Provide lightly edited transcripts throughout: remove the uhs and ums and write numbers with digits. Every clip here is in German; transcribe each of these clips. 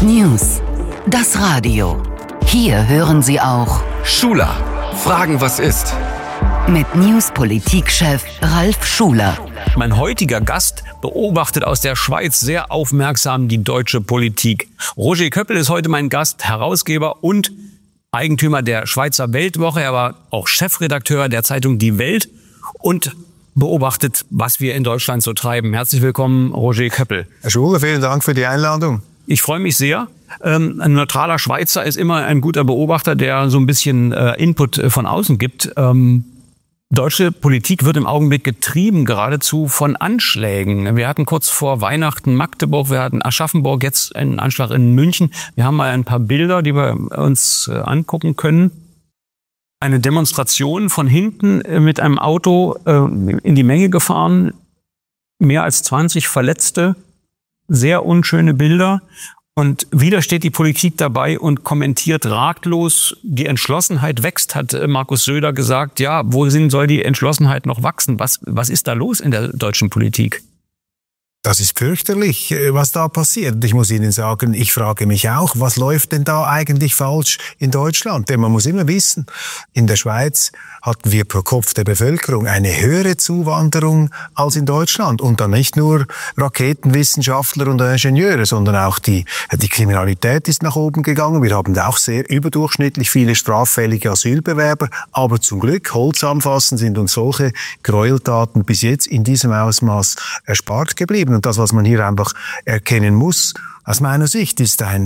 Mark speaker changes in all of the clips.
Speaker 1: News. Das Radio. Hier hören Sie auch
Speaker 2: Schuler. Fragen, was ist?
Speaker 1: Mit News-Politikchef Ralf Schuler.
Speaker 3: Mein heutiger Gast beobachtet aus der Schweiz sehr aufmerksam die deutsche Politik. Roger Köppel ist heute mein Gast, Herausgeber und Eigentümer der Schweizer Weltwoche. Er war auch Chefredakteur der Zeitung Die Welt und beobachtet, was wir in Deutschland so treiben. Herzlich willkommen, Roger Köppel.
Speaker 4: Herr Schuler, vielen Dank für die Einladung.
Speaker 3: Ich freue mich sehr. Ein neutraler Schweizer ist immer ein guter Beobachter, der so ein bisschen Input von außen gibt. Deutsche Politik wird im Augenblick getrieben geradezu von Anschlägen. Wir hatten kurz vor Weihnachten Magdeburg, wir hatten Aschaffenburg, jetzt einen Anschlag in München. Wir haben mal ein paar Bilder, die wir uns angucken können. Eine Demonstration von hinten mit einem Auto in die Menge gefahren, mehr als 20 Verletzte, sehr unschöne Bilder. Und wieder steht die Politik dabei und kommentiert ratlos, die Entschlossenheit wächst, hat Markus Söder gesagt. Ja, wohin soll die Entschlossenheit noch wachsen? Was ist da los in der deutschen Politik?
Speaker 4: Das ist fürchterlich, was da passiert. Ich muss Ihnen sagen, ich frage mich auch, was läuft denn da eigentlich falsch in Deutschland? Denn man muss immer wissen, in der Schweiz hatten wir pro Kopf der Bevölkerung eine höhere Zuwanderung als in Deutschland. Und dann nicht nur Raketenwissenschaftler und Ingenieure, sondern auch die Kriminalität ist nach oben gegangen. Wir haben auch sehr überdurchschnittlich viele straffällige Asylbewerber. Aber zum Glück, Holz anfassen, sind uns solche Gräueltaten bis jetzt in diesem Ausmaß erspart geblieben. Und das, was man hier einfach erkennen muss, aus meiner Sicht, ist ein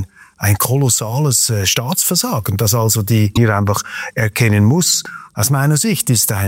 Speaker 4: kolossales Staatsversagen. Das also die hier einfach erkennen muss, aus meiner Sicht, ist